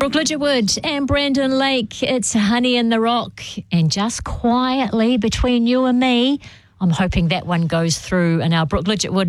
Brooke Lidgerwood and Brandon Lake, it's Honey in the Rock. And just quietly between you and me, I'm hoping that one goes through. And our Brooke Lidgerwood